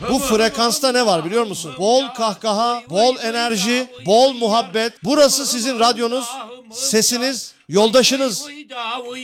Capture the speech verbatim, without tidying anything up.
Bu frekansta ne var biliyor musun? Bol kahkaha, bol enerji, bol muhabbet. Burası sizin radyonuz, sesiniz, yoldaşınız.